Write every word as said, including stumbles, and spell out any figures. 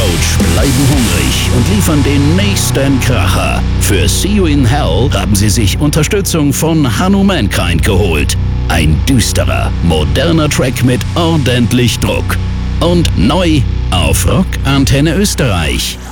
Couch bleiben hungrig und liefern den nächsten Kracher. Für See You in Hell haben sie sich Unterstützung von Hanumankind geholt. Ein düsterer, moderner Track mit ordentlich Druck. Und neu auf Rock Antenne Österreich.